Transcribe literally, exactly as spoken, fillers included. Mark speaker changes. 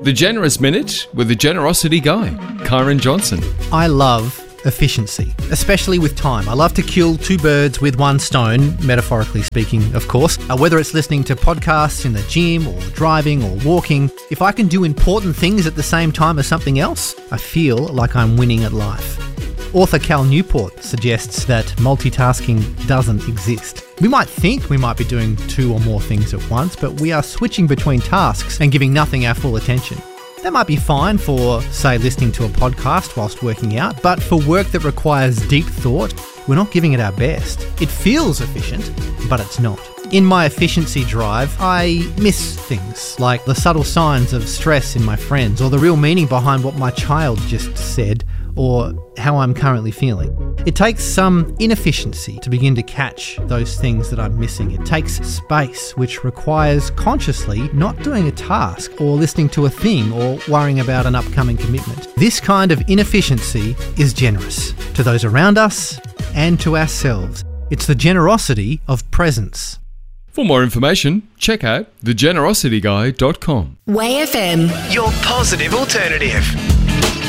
Speaker 1: The Generous Minute with the Generosity Guy, Kyron Johnson.
Speaker 2: I love efficiency, especially with time. I love to kill two birds with one stone, metaphorically speaking, of course. Uh, whether it's listening to podcasts in the gym or driving or walking, if I can do important things at the same time as something else, I feel like I'm winning at life. Author Cal Newport suggests that multitasking doesn't exist. We might think we might be doing two or more things at once, but we are switching between tasks and giving nothing our full attention. That might be fine for, say, listening to a podcast whilst working out, but for work that requires deep thought, we're not giving it our best. It feels efficient, but it's not. In my efficiency drive, I miss things like the subtle signs of stress in my friends, or the real meaning behind what my child just said, or how I'm currently feeling. It takes some inefficiency to begin to catch those things that I'm missing. It takes space, which requires consciously not doing a task or listening to a thing or worrying about an upcoming commitment. This kind of inefficiency is generous to those around us and to ourselves. It's the generosity of presence.
Speaker 1: For more information, check out the generosity guy dot com.
Speaker 3: Way F M,
Speaker 4: your positive alternative.